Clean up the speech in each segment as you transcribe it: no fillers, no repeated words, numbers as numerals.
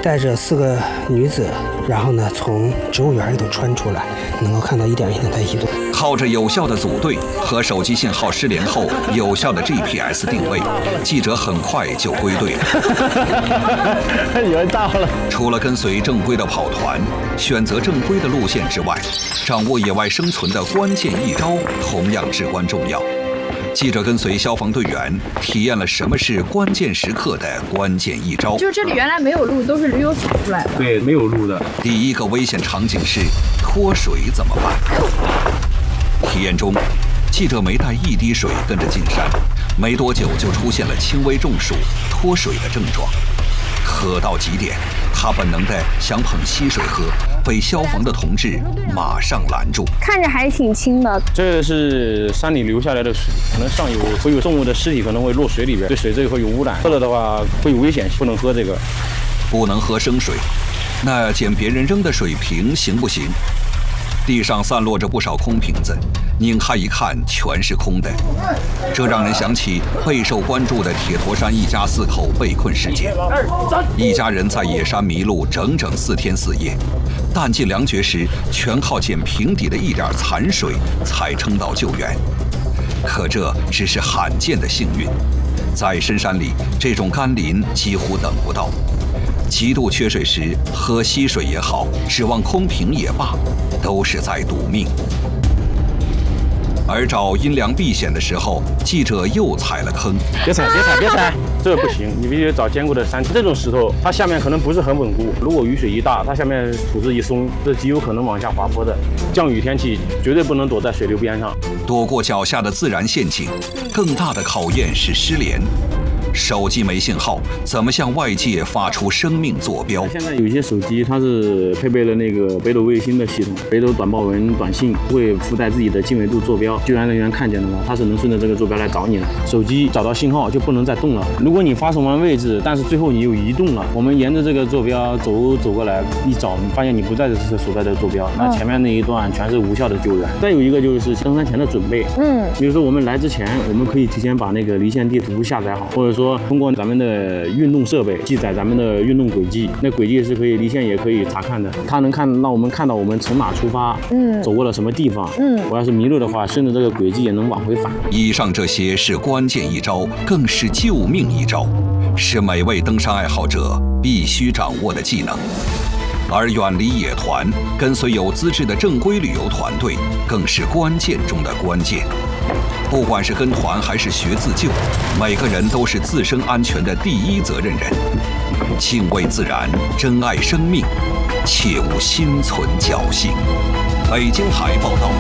带着4个女子，然后呢从植物园里头穿出来，能够看到一点一点在移动。 靠着有效的组队和手机信号失联后有效的 GPS 定位，记者很快就归队了。 有人到了。 除了跟随正规的跑团，选择正规的路线之外，掌握野外生存的关键一招同样至关重要。记者跟随消防队员体验了什么是关键时刻的关键一招。 就是这里原来没有路，都是驴友扫出来的。 对，没有路的。 第一个危险场景是脱水怎么办？体验中，记者没带一滴水跟着进山，没多久就出现了轻微中暑、脱水的症状。渴到极点，他本能的想捧溪水喝，被消防的同志马上拦住。 看着还挺清的。 这是山里流下来的水，可能上游会有动物的尸体可能会落水里边，对水质会有污染，喝了的话会有危险，不能喝这个。 不能喝生水，那捡别人扔的水瓶行不行？地上散落着不少空瓶子，拧开一看，全是空的。这让人想起备受关注的铁驼山一家4口被困事件。一家人在野山迷路整整4天4夜，弹尽粮绝时，全靠捡瓶底的一点残水才撑到救援。可这只是罕见的幸运，在深山里，这种甘霖几乎等不到。极度缺水时，喝溪水也好，指望空瓶也罢，都是在赌命。而找阴凉避险的时候，记者又踩了坑。 别踩，这不行，你必须找坚固的山。这种石头，它下面可能不是很稳固，如果雨水一大，它下面土质一松，这极有可能往下滑坡的。降雨天气绝对不能躲在水流边上。 躲过脚下的自然陷阱，更大的考验是失联。手机没信号，怎么向外界发出生命坐标？ 现在有一些手机它是配备了那个北斗卫星的系统，北斗短报文短信会附带自己的经纬度坐标，救援人员看见的话，它是能顺着这个坐标来找你的。手机找到信号就不能再动了。如果你发送完位置，但是最后你又移动了，我们沿着这个坐标走过来一找，你发现你不在这所在的坐标，那前面那一段全是无效的救援。再有一个就是登山前的准备，比如说我们来之前，我们可以提前把那个离线地图下载好，或者说通过咱们的运动设备记载咱们的运动轨迹，那轨迹是可以离线也可以查看的，它能让我们看到我们从哪出发，走过了什么地方，我要是迷路的话，顺着这个轨迹也能往回返。 以上这些是关键一招，更是救命一招，是每位登山爱好者必须掌握的技能。而远离野团，跟随有资质的正规旅游团队，更是关键中的关键。不管是跟团还是学自救，每个人都是自身安全的第一责任人。敬畏自然，珍爱生命，切勿心存侥幸。北京台报道。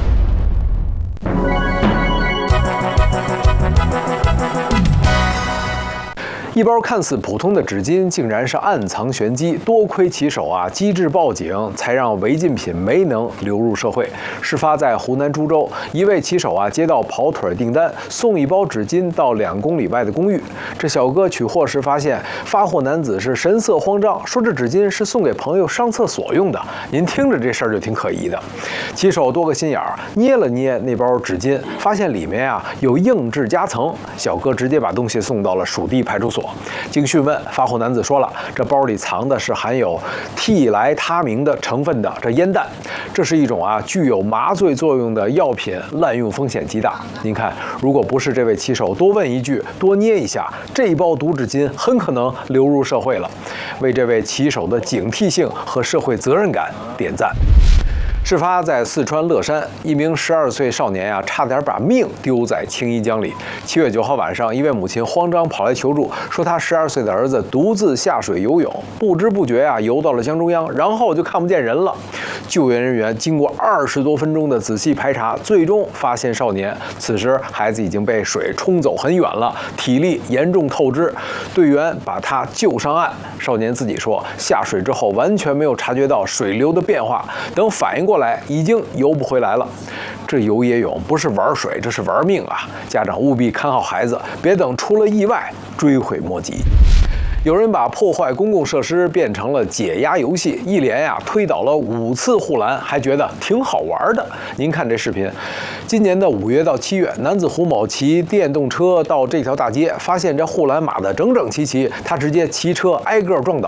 一包看似普通的纸巾，竟然是暗藏玄机。多亏骑手机智报警，才让违禁品没能流入社会。事发在湖南株洲，一位骑手接到跑腿订单，送一包纸巾到2公里外的公寓。这小哥取货时发现，发货男子是神色慌张，说这纸巾是送给朋友上厕所用的。您听着这事儿就挺可疑的。骑手多个心眼儿，捏了捏那包纸巾，发现里面有硬质夹层。小哥直接把东西送到了属地派出所。经讯问，发货男子说了，这包里藏的是含有替来他明的成分的这烟弹，这是一种具有麻醉作用的药品，滥用风险极大。您看，如果不是这位骑手多问一句，多捏一下，这一包毒纸巾很可能流入社会了。为这位骑手的警惕性和社会责任感点赞。事发在四川乐山，一名12岁少年差点把命丢在青衣江里。7月9号晚上，一位母亲慌张跑来求助，说他12岁的儿子独自下水游泳，不知不觉游到了江中央，然后就看不见人了。救援人员经过20多分钟的仔细排查，最终发现少年。此时孩子已经被水冲走很远了，体力严重透支。队员把他救上岸。少年自己说，下水之后完全没有察觉到水流的变化，等反应过来已经游不回来了。这游野泳不是玩水，这是玩命啊！家长务必看好孩子，别等出了意外追悔莫及。有人把破坏公共设施变成了解压游戏，一连推倒了5次护栏，还觉得挺好玩的。您看这视频，今年的5月到7月，男子胡某骑电动车到这条大街，发现这护栏码得整整齐齐，他直接骑车挨个撞倒。